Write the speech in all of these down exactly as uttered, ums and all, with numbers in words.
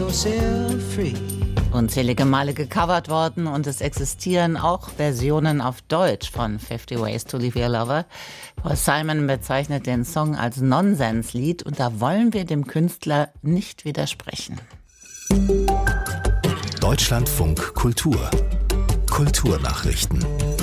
yourself free. Unzählige Male gecovert worden und es existieren auch Versionen auf Deutsch von Fifty Ways to Leave Your Lover. Paul Simon bezeichnet den Song als Nonsenslied und da wollen wir dem Künstler nicht widersprechen. Deutschlandfunk Kultur. Kulturnachrichten.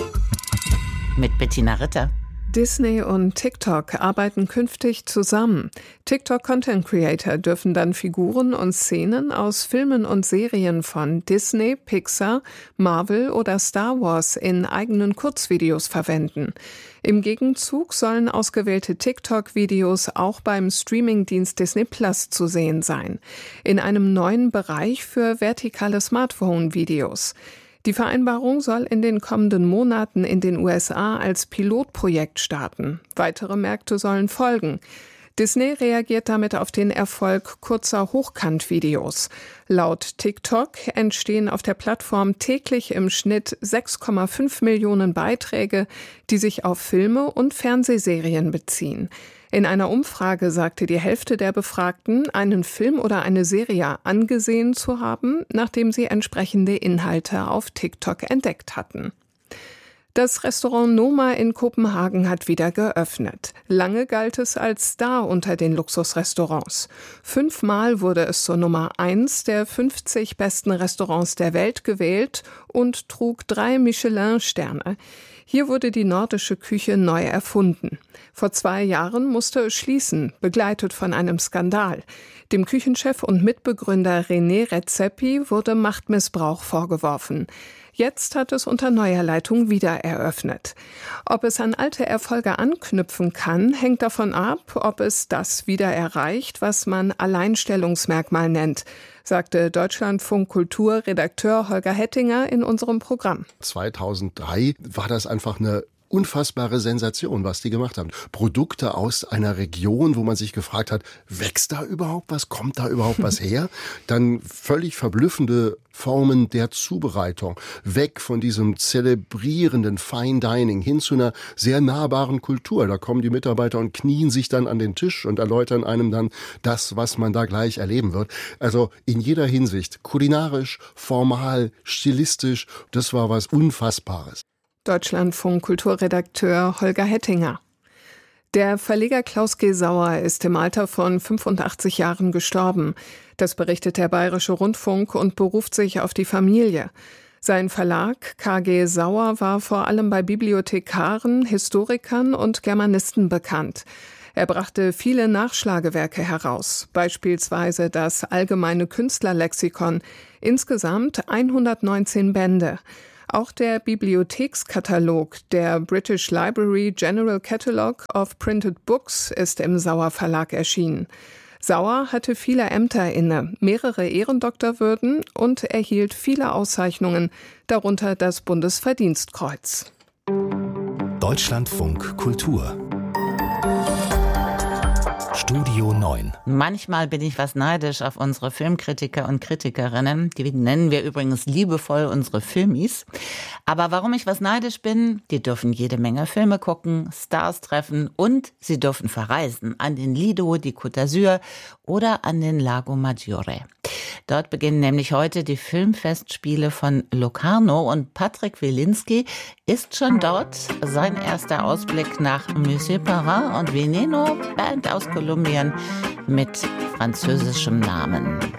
Mit Bettina Ritter. Disney und TikTok arbeiten künftig zusammen. TikTok-Content-Creator dürfen dann Figuren und Szenen aus Filmen und Serien von Disney, Pixar, Marvel oder Star Wars in eigenen Kurzvideos verwenden. Im Gegenzug sollen ausgewählte TikTok-Videos auch beim Streamingdienst Disney Plus zu sehen sein. In einem neuen Bereich für vertikale Smartphone-Videos. Die Vereinbarung soll in den kommenden Monaten in den U S A als Pilotprojekt starten. Weitere Märkte sollen folgen. Disney reagiert damit auf den Erfolg kurzer Hochkant-Videos. Laut TikTok entstehen auf der Plattform täglich im Schnitt sechs Komma fünf Millionen Beiträge, die sich auf Filme und Fernsehserien beziehen. In einer Umfrage sagte die Hälfte der Befragten, einen Film oder eine Serie angesehen zu haben, nachdem sie entsprechende Inhalte auf TikTok entdeckt hatten. Das Restaurant Noma in Kopenhagen hat wieder geöffnet. Lange galt es als Star unter den Luxusrestaurants. Fünfmal wurde es zur Nummer eins der fünfzig besten Restaurants der Welt gewählt und trug drei Michelin-Sterne. Hier wurde die nordische Küche neu erfunden. Vor zwei Jahren musste es schließen, begleitet von einem Skandal. Dem Küchenchef und Mitbegründer René Redzepi wurde Machtmissbrauch vorgeworfen. Jetzt hat es unter neuer Leitung wieder eröffnet. Ob es an alte Erfolge anknüpfen kann, hängt davon ab, ob es das wieder erreicht, was man Alleinstellungsmerkmal nennt, sagte Deutschlandfunk Kultur-Redakteur Holger Hettinger in unserem Programm. zweitausenddrei war das einfach eine unfassbare Sensation, was die gemacht haben. Produkte aus einer Region, wo man sich gefragt hat, wächst da überhaupt was? Kommt da überhaupt was her? Dann völlig verblüffende Formen der Zubereitung. Weg von diesem zelebrierenden Fine Dining hin zu einer sehr nahbaren Kultur. Da kommen die Mitarbeiter und knien sich dann an den Tisch und erläutern einem dann das, was man da gleich erleben wird. Also in jeder Hinsicht, kulinarisch, formal, stilistisch, das war was Unfassbares. Deutschlandfunk Kulturredakteur Holger Hettinger. Der Verleger Klaus G. Sauer ist im Alter von fünfundachtzig Jahren gestorben. Das berichtet der Bayerische Rundfunk und beruft sich auf die Familie. Sein Verlag K G. Sauer war vor allem bei Bibliothekaren, Historikern und Germanisten bekannt. Er brachte viele Nachschlagewerke heraus, beispielsweise das Allgemeine Künstlerlexikon, insgesamt hundertneunzehn Bände. Auch der Bibliothekskatalog, der British Library General Catalogue of Printed Books, ist im Sauer Verlag erschienen. Sauer hatte viele Ämter inne, mehrere Ehrendoktorwürden und erhielt viele Auszeichnungen, darunter das Bundesverdienstkreuz. Deutschlandfunk Kultur. Studio neun. Manchmal bin ich was neidisch auf unsere Filmkritiker und Kritikerinnen. Die nennen wir übrigens liebevoll unsere Filmis. Aber warum ich was neidisch bin? Die dürfen jede Menge Filme gucken, Stars treffen und sie dürfen verreisen. An den Lido, die Côte d'Azur oder an den Lago Maggiore. Dort beginnen nämlich heute die Filmfestspiele von Locarno und Patrick Wilinski ist schon dort. Sein erster Ausblick nach Monsieur Perrin und Veneno, Band aus Kolumbien mit französischem Namen.